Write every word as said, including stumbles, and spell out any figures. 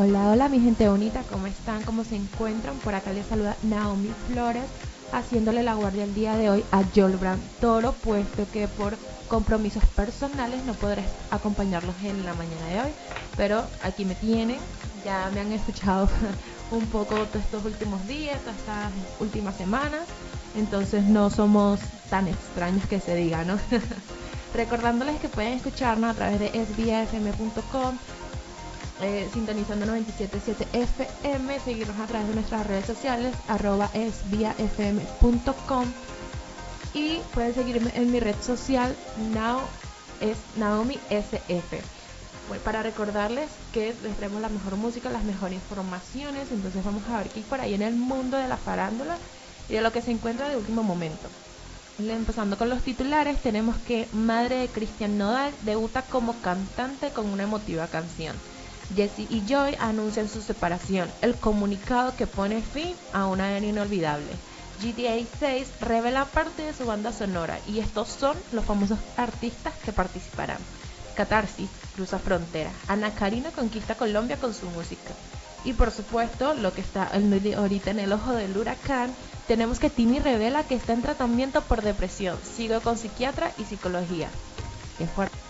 Hola, hola mi gente bonita, ¿cómo están? ¿Cómo se encuentran? Por acá les saluda Naomi Flores, haciéndole la guardia el día de hoy a Jolbrand Toro, puesto que por compromisos personales no podré acompañarlos en la mañana de hoy, pero aquí me tienen, ya me han escuchado un poco todos estos últimos días, todas estas últimas semanas, entonces no somos tan extraños que se diga, ¿no? Recordándoles que pueden escucharnos a través de s b a f m punto com, eh, sintonizando noventa y siete punto siete F M, seguirnos a través de nuestras redes sociales, arroba esviafm punto com, y pueden seguirme en mi red social, now es Naomi S F. Bueno, para recordarles que les traemos la mejor música, las mejores informaciones, entonces vamos a ver qué hay por ahí en el mundo de la farándula y de lo que se encuentra de último momento. Empezando con los titulares, tenemos que madre de Cristian Nodal debuta como cantante con una emotiva canción. Jessie y Joy anuncian su separación, el comunicado que pone fin a una era inolvidable. G T A seis revela parte de su banda sonora y estos son los famosos artistas que participarán. Catarsis cruza frontera. Ana Karina conquista Colombia con su música. Y por supuesto, lo que está ahorita en el ojo del huracán, tenemos que Tini revela que está en tratamiento por depresión. Sigue con psiquiatra y psicología. Qué fuerte.